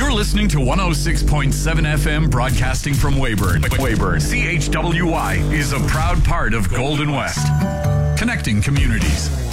You're listening to 106.7 FM broadcasting from Weyburn. CHWY is a proud part of Golden West. Connecting communities.